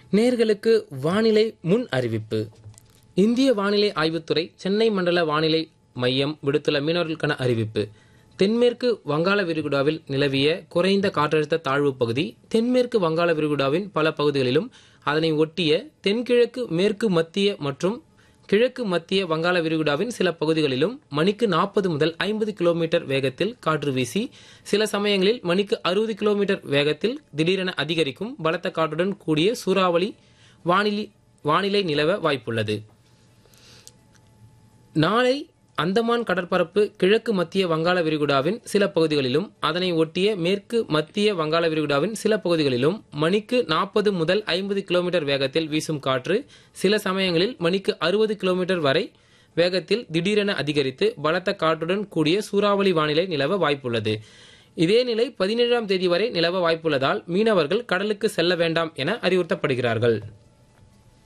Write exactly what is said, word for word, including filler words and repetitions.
நேர்களுக்கு வானிலை முன் அறிவிப்பு. இந்திய வானிலை ஆய்வுத்துறை சென்னை மண்டல வானிலை மையம் விடுத்துள்ள மீனவர்களுக்கான அறிவிப்பு. தென்மேற்கு வங்காள விரிகுடாவில் நிலவிய குறைந்த காற்றழுத்த தாழ்வு பகுதி தென்மேற்கு வங்காள விரிகுடாவின் பல பகுதிகளிலும் அதனை ஒட்டிய தென்கிழக்கு மேற்கு மத்திய மற்றும் கிழக்கு மத்திய வங்காள விரிகுடாவின் சில பகுதிகளிலும் மணிக்கு நாற்பது முதல் ஐம்பது கிலோமீட்டர் வேகத்தில் காற்று வீசி சில சமயங்களில் மணிக்கு அறுபது கிலோமீட்டர் வேகத்தில் திடீரென அதிகரிக்கும் பலத்த காற்றுடன் கூடிய சூறாவளி வானிலை வானிலை நிலவ வாய்ப்புள்ளது. நாளை அந்தமான் கடற்பரப்பு கிழக்கு மத்திய வங்காள விரிகுடாவின் சில பகுதிகளிலும் அதனை ஒட்டிய மேற்கு மத்திய வங்காள விரிகுடாவின் சில பகுதிகளிலும் மணிக்கு நாற்பது முதல் ஐம்பது கிலோமீட்டர் வேகத்தில் வீசும் காற்று சில சமயங்களில் மணிக்கு அறுபது கிலோமீட்டர் வரை வேகத்தில் திடீரென அதிகரித்து பலத்த காற்றுடன் கூடிய சூறாவளி வானிலை நிலவ வாய்ப்புள்ளது. இதே நிலை பதினேழாம் தேதி வரை நிலவ வாய்ப்புள்ளதால் மீனவர்கள் கடலுக்கு செல்ல வேண்டாம் என அறிவுறுத்தப்படுகிறார்கள்.